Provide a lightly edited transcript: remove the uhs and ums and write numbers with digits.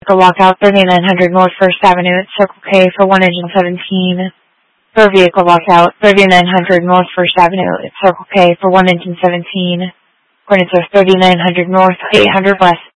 walkout 3900 North First Avenue at Circle K for 1 engine 17. For vehicle walkout 3900 North First Avenue at Circle K for 1 engine 17. Coordinates are 3900 North, 800 West.